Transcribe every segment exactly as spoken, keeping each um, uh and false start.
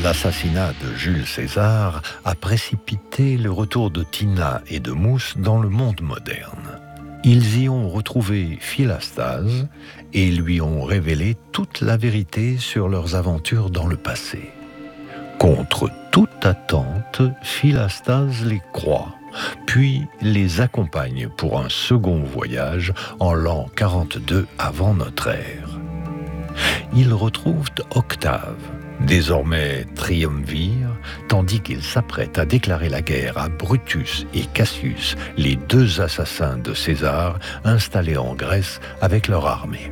L'assassinat de Jules César a précipité le retour de Tina et de Mousse dans le monde moderne. Ils y ont retrouvé Philastase et lui ont révélé toute la vérité sur leurs aventures dans le passé. Contre toute attente, Philastase les croit, puis les accompagne pour un second voyage en l'an quarante-deux avant notre ère. Ils retrouvent Octave, désormais triumvir, tandis qu'il s'apprête à déclarer la guerre à Brutus et Cassius, les deux assassins de César installés en Grèce avec leur armée.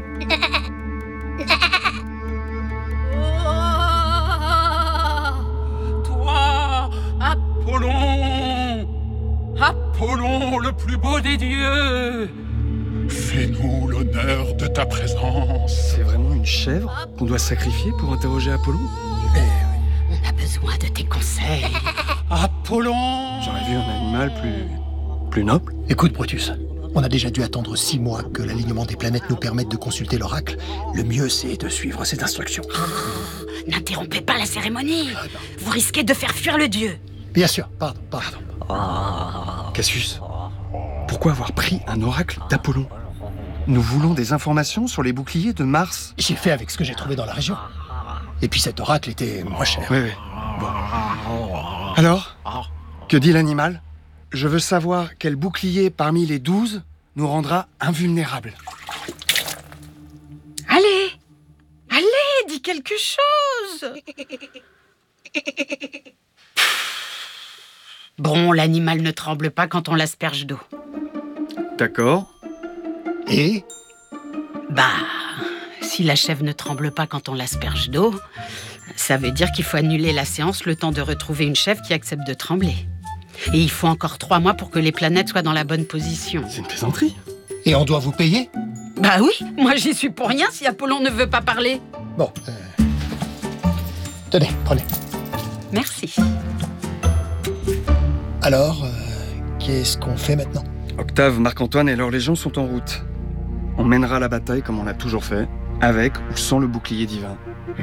Toi, Apollon, Apollon, le plus beau des dieux, fais-nous l'honneur de ta présence. C'est vraiment une chèvre qu'on doit sacrifier pour interroger Apollon? On a besoin de tes conseils. Apollon. J'aurais vu un animal plus... plus noble. Écoute, Brutus, on a déjà dû attendre six mois que l'alignement des planètes nous permette de consulter l'oracle. Le mieux, c'est de suivre ses instructions. Oh, n'interrompez pas la cérémonie. Vous risquez de faire fuir le dieu. Bien sûr, pardon, pardon. Oh. Cassius, pourquoi avoir pris un oracle d'Apollon? Nous voulons des informations sur les boucliers de Mars. J'ai fait avec ce que j'ai trouvé dans la région. Et puis cet oracle était moins cher. Oui, oui. Bon. Alors, que dit l'animal? Je veux savoir quel bouclier parmi les douze nous rendra invulnérables. Allez, allez, dis quelque chose. Bon, l'animal ne tremble pas quand on l'asperge d'eau. D'accord. Et Bah, si la chèvre ne tremble pas quand on l'asperge d'eau, ça veut dire qu'il faut annuler la séance le temps de retrouver une chèvre qui accepte de trembler. Et il faut encore trois mois pour que les planètes soient dans la bonne position. C'est une plaisanterie. Et on doit vous payer? Bah oui, moi j'y suis pour rien si Apollon ne veut pas parler. Bon, euh... tenez, prenez. Merci. Alors, euh, qu'est-ce qu'on fait maintenant? Octave, Marc-Antoine et leurs légions sont en route. On mènera la bataille comme on l'a toujours fait, avec ou sans le bouclier divin.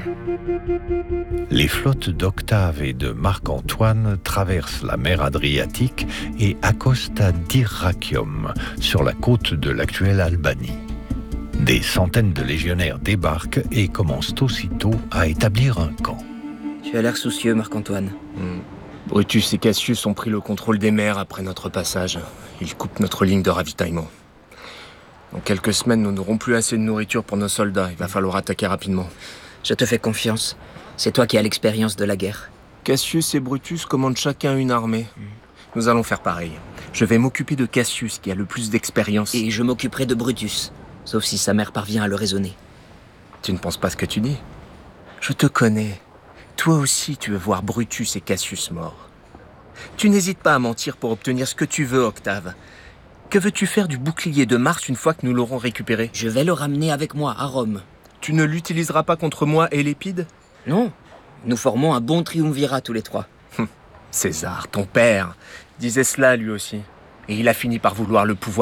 Les flottes d'Octave et de Marc-Antoine traversent la mer Adriatique et accostent à Dyrrachium, sur la côte de l'actuelle Albanie. Des centaines de légionnaires débarquent et commencent aussitôt à établir un camp. Tu as l'air soucieux, Marc-Antoine. Hmm. Brutus et Cassius ont pris le contrôle des mers après notre passage. Ils coupent notre ligne de ravitaillement. Dans quelques semaines, nous n'aurons plus assez de nourriture pour nos soldats. Il va falloir attaquer rapidement. Je te fais confiance. C'est toi qui as l'expérience de la guerre. Cassius et Brutus commandent chacun une armée. Nous allons faire pareil. Je vais m'occuper de Cassius, qui a le plus d'expérience. Et je m'occuperai de Brutus, sauf si sa mère parvient à le raisonner. Tu ne penses pas ce que tu dis? Je te connais. Toi aussi, tu veux voir Brutus et Cassius morts. Tu n'hésites pas à mentir pour obtenir ce que tu veux, Octave. Que veux-tu faire du bouclier de Mars une fois que nous l'aurons récupéré? Je vais le ramener avec moi à Rome. Tu ne l'utiliseras pas contre moi et l'Épide? Non, nous formons un bon triumvirat tous les trois. César, ton père, disait cela lui aussi. Et il a fini par vouloir le pouvoir